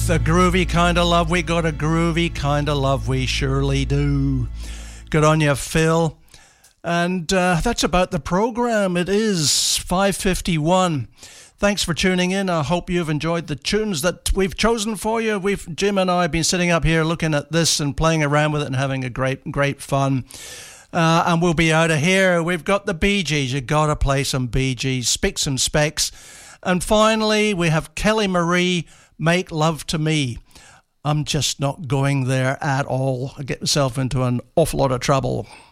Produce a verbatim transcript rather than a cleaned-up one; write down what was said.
The groovy kind of love, we got a groovy kind of love, we surely do. Good on you, Phil. And uh, that's about the program. It is five fifty-one. Thanks for tuning in. I hope you've enjoyed the tunes that we've chosen for you. We've Jim and I have been sitting up here looking at this and playing around with it and having a great, great fun. Uh, and we'll be out of here. We've got the Bee Gees. You got to play some Bee Gees. Spics and Specks. And finally, we have Kelly Marie, Make Love to Me. I'm just not going there at all. I get myself into an awful lot of trouble.